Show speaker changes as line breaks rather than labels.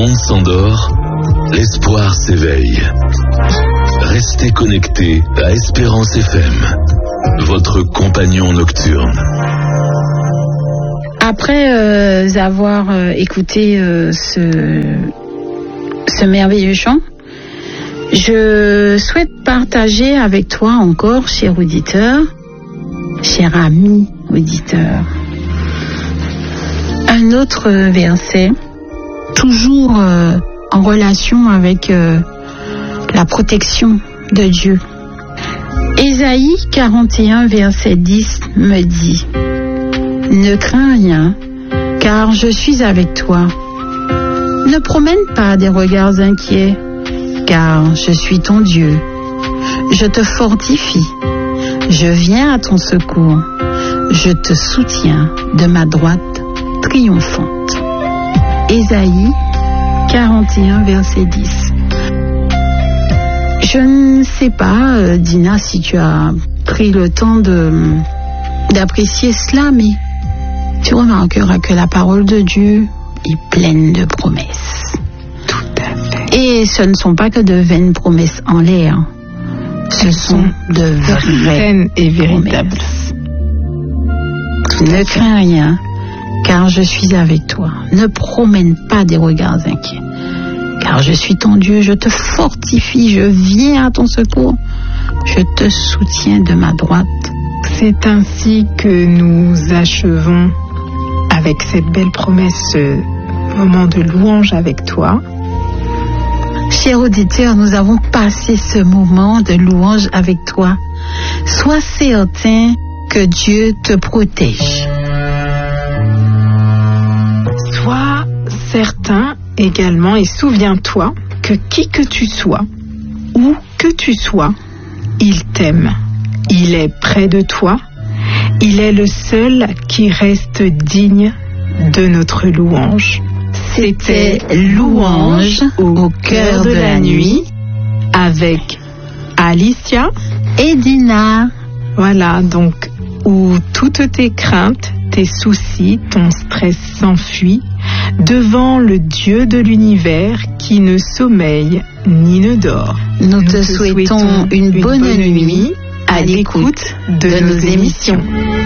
monde s'endort, l'espoir s'éveille. Restez connectés à Espérance FM, votre compagnon nocturne.
Après avoir écouté ce merveilleux chant, je souhaite partager avec toi encore, cher auditeur, cher ami auditeur, un autre verset, toujours en relation avec la protection de Dieu. Ésaïe 41, verset 10 me dit: ne crains rien, car je suis avec toi. Ne promène pas des regards inquiets, car je suis ton Dieu. Je te fortifie, je viens à ton secours, je te soutiens de ma droite triomphante. Ésaïe 41, verset 10. Je ne sais pas, Dina, si tu as pris le temps d'apprécier cela, mais tu remarqueras que la parole de Dieu est pleine de promesses.
Tout à fait.
Et ce ne sont pas que de vaines promesses en l'air. Ce sont de vraies
et véritables.
Ne crains rien, car je suis avec toi. Ne promène pas des regards inquiets, car je suis ton Dieu. Je te fortifie, je viens à ton secours. Je te soutiens de ma droite.
C'est ainsi que nous achevons avec cette belle promesse, ce moment de louange avec toi.
Chers auditeurs, nous avons passé ce moment de louange avec toi. Sois certain que Dieu te protège.
Sois certain également et souviens-toi que qui que tu sois, où que tu sois, il t'aime. Il est près de toi. Il est le seul qui reste digne de notre louange.
C'était Louange au cœur de la nuit
avec Alicia
et Dina.
Voilà, donc où toutes tes craintes, tes soucis, ton stress s'enfuit devant le Dieu de l'univers qui ne sommeille ni ne dort.
Nous te souhaitons une bonne nuit à l'écoute de nos émissions.